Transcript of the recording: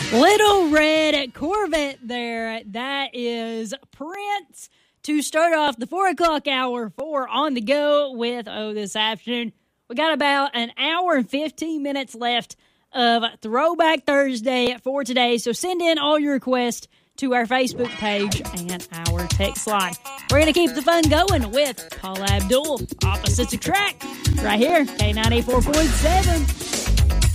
Little Red Corvette there. That is Prince to start off the 4 o'clock hour for On the Go with this afternoon. We got about an hour and 15 minutes left of Throwback Thursday for today. So send in all your requests to our Facebook page and our text line. We're going to keep the fun going with Paula Abdul, Opposites Attract, right here, K94.7.